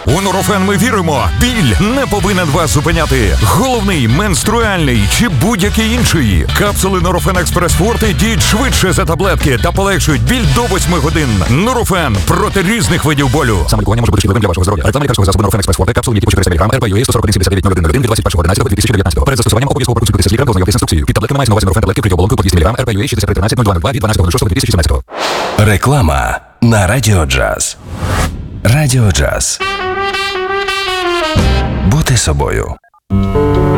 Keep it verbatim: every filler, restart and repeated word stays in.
У Нурофен ми віримо, біль не повинен вас зупиняти. Головний, менструальний чи будь-який інший. Капсули Нурофен Експрес Форте діють швидше за таблетки та полегшують біль до восьми годин. Нурофен проти різних видів болю. Саме лікування може бути шкідливим для вашого здоров'я. Реклама лікарського засобу Нурофен Експрес Форте, капсули, які по чотириста міліграм, ар пе ю ей сто сорок один сімдесят дев'ять нуль один нуль один від двадцять першого одинадцятого дві тисячі дев'ятнадцятого. Перед застосуванням обов'язково проконсультуйтеся з лікарем та ознайомтесь з інструкцією. Під таблетками мається на увазі Нурофен таблетки вкриті оболонкою по двісті міліграм, ар пе ю ей шістдесят три тринадцять нуль два нуль два від дванадцятого шостого дві тисячі сімнадцятого. Реклама на Радіо Джаз. Радіо Джаз. Бути собою.